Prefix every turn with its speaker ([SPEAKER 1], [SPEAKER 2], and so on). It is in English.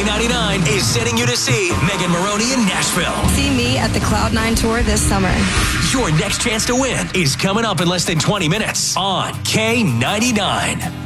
[SPEAKER 1] K99 is sending you to see Megan Maroney in Nashville.
[SPEAKER 2] See me at the Cloud9 Tour this summer.
[SPEAKER 1] Your next chance to win is coming up in less than 20 minutes on K99.